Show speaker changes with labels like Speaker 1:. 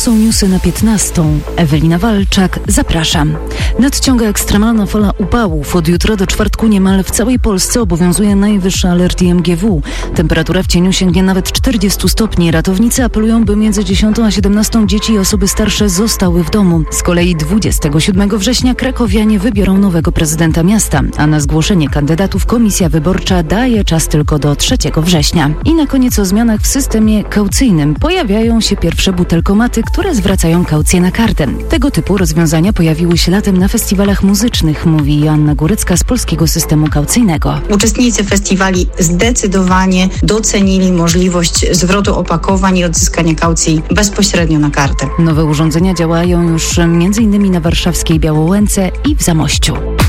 Speaker 1: są newsy na 15. Ewelina Walczak, zapraszam. Nadciąga ekstremalna fala upałów. Od jutra do czwartku niemal w całej Polsce obowiązuje najwyższy alert IMGW. Temperatura w cieniu sięgnie nawet 40 stopni. Ratownicy apelują, by między 10 a 17 dzieci i osoby starsze zostały w domu. Z kolei 27 września krakowianie wybiorą nowego prezydenta miasta, a na zgłoszenie kandydatów komisja wyborcza daje czas tylko do 3 września. I na koniec o zmianach w systemie kaucyjnym. Pojawiają się pierwsze butelkomaty, które zwracają kaucję na kartę. Tego typu rozwiązania pojawiły się latem na festiwalach muzycznych, mówi Joanna Górecka z Polskiego Systemu Kaucyjnego.
Speaker 2: Uczestnicy festiwali zdecydowanie docenili możliwość zwrotu opakowań i odzyskania kaucji bezpośrednio na kartę.
Speaker 1: Nowe urządzenia działają już m.in. na warszawskiej Białołęce i w Zamościu.